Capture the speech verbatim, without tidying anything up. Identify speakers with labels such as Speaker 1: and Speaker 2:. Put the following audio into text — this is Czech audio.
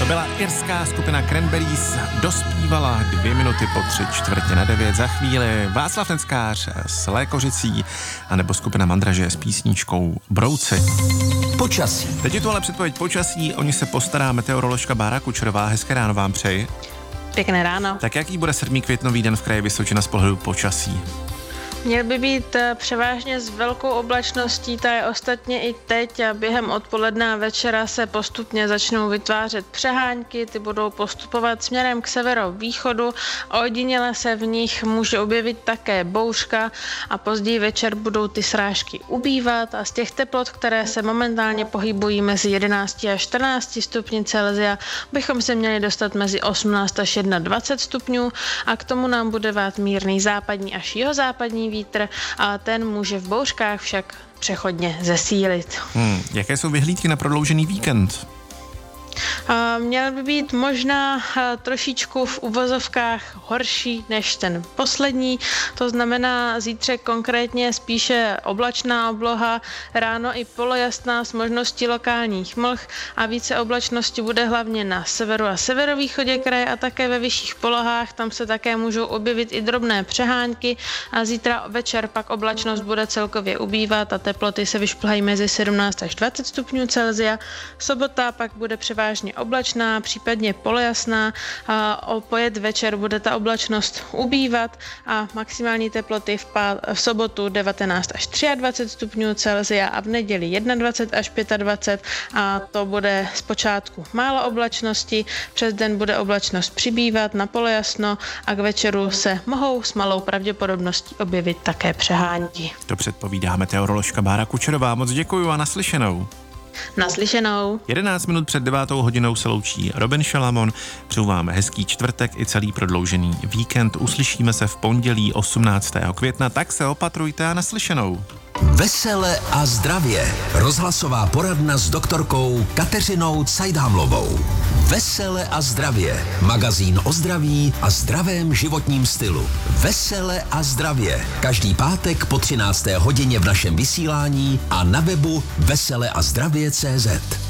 Speaker 1: To byla irská skupina Cranberries, dospívala dvě minuty po tři čtvrtě na devět. Za chvíli Václav Neckář s Lékořicí, anebo skupina Mandraže s písničkou Brouci.
Speaker 2: Počasí.
Speaker 1: Teď je tu ale předpověď počasí, o ní se postará meteoroložka Bára Kučerová. Hezké ráno vám přeji.
Speaker 3: Pěkné ráno.
Speaker 1: Tak jaký bude sedmý květnový den v kraji Vysočina z pohledu počasí?
Speaker 3: Měl by být převážně s velkou oblačností, ta je ostatně i teď a během odpoledne a večera se postupně začnou vytvářet přehánky, ty budou postupovat směrem k severovýchodu, ojediněle se v nich může objevit také bouřka a později večer budou ty srážky ubývat a z těch teplot, které se momentálně pohybují mezi jedenáct a čtrnáct stupni Celsia, bychom se měli dostat mezi osmnáct až dvacet jedna stupňů a k tomu nám bude vát mírný západní až jihozápadní vítr a ten může v bouřkách však přechodně zesílit.
Speaker 1: Hmm, jaké jsou vyhlídky na prodloužený víkend?
Speaker 3: Měl by být možná trošičku v uvozovkách horší než ten poslední, to znamená zítřek konkrétně spíše oblačná obloha, ráno i polojasná s možností lokálních mlh a více oblačnosti bude hlavně na severu a severovýchodě kraje a také ve vyšších polohách, tam se také můžou objevit i drobné přehánky a zítra večer pak oblačnost bude celkově ubývat a teploty se vyšplhají mezi sedmnáct až dvacet stupňů Celsia. Sobota pak bude převážně oblačná, případně polojasná a opět večer bude ta oblačnost ubývat a maximální teploty v, pál, v sobotu devatenáct až dvacet tři stupňů Celsia a v neděli dvacet jedna až dvacet pět a to bude zpočátku málo oblačnosti, přes den bude oblačnost přibývat na polojasno a k večeru se mohou s malou pravděpodobností objevit také přehánky.
Speaker 1: To předpovídá meteoroložka Bára Kučerová. Moc děkuju a naslyšenou.
Speaker 3: Naslyšenou.
Speaker 1: jedenáct minut před devátou hodinou se loučí Robin Šalamon. Přeju vám hezký čtvrtek i celý prodloužený víkend. Uslyšíme se v pondělí osmnáctého května, tak se opatrujte a naslyšenou.
Speaker 2: Vesele a zdravě. Rozhlasová poradna s doktorkou Kateřinou Cajdhamlovou. Vesele a zdravě. Magazín o zdraví a zdravém životním stylu. Vesele a zdravě. Každý pátek po třinácté hodině v našem vysílání a na webu vesele a zdravě tečka cé zet.